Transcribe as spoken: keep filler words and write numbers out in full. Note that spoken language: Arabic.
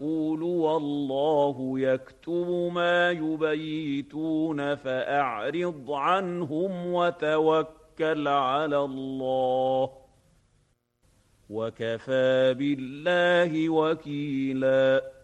يقول والله يكتب ما يبيتون فأعرض عنهم وتوكل على الله وكفى بالله وكيلا.